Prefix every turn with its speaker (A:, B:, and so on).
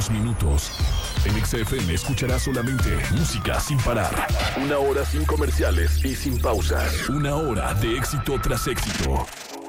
A: unos minutos. En XFM escucharás solamente música sin parar. 1 hora sin comerciales y sin pausas. 1 hora de éxito tras éxito.